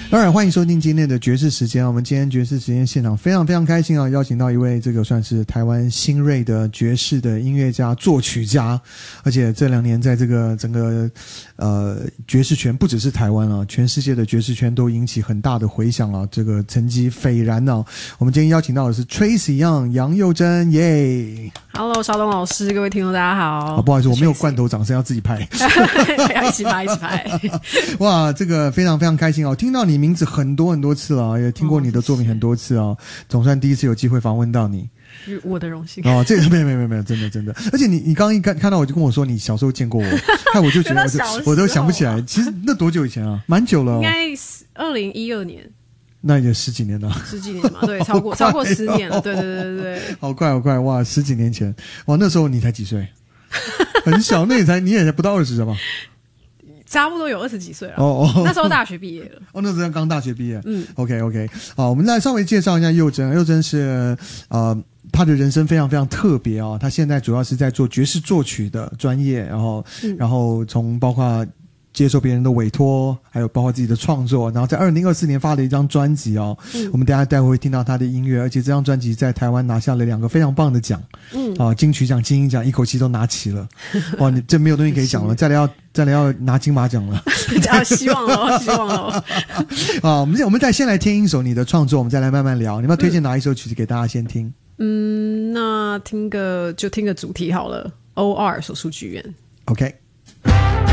当然欢迎收听今天的爵士时间。我们今天爵士时间现场非常非常开心啊，邀请到一位这个算是台湾新锐的爵士的音乐家作曲家，而且这2年在这个整个爵士圈不只是台湾啊，全世界的爵士圈都引起很大的回响啊，这个成绩斐然啊。我们今天邀请到的是 Tracy Young 杨佑珍，耶 Hello 邵东老师，各位听众大家好。 不好意思，我没有罐头掌声，要自己拍要一起拍一起拍哇，这个非常非常开心哦，听到你名字很多很多次了，也听过你的作品很多次哦，总算第一次有机会访问到你， 我的荣幸哦。这个没有，真的，而且你刚刚一看到我就跟我说你小时候见过我，害我就觉得我都想不起来，其实那多久以前啊？蛮久了哦， 应该2012年。 那也10几年了 ，10几年嘛，对，超过10年了，对， 好快哇，10几年前，哇，那时候你才几岁？很小，你也才不到20是吧？ 差不多有20几岁了。那时候大学毕业了。 那时候刚大学毕业。OK， 好，我们再稍微介绍一下佑珍。佑珍是他的人生非常非常特别啊，他现在主要是在做爵士作曲的专业，然后从包括接受别人的委托，还有包括自己的创作，然后在2024年发了一张专辑哦。我们待会会听到他的音乐，而且这张专辑在台湾拿下了2个非常棒的奖，金曲奖、金鹰奖一口气都拿齐了。哇，你这没有东西可以讲了，再来要拿金马奖了。 希望哦。 好，我们再先来听一首你的创作，我们再来慢慢聊。你们要推荐哪一首曲子给大家先听？ 那听个主题好了，OR 手术剧院。 OK。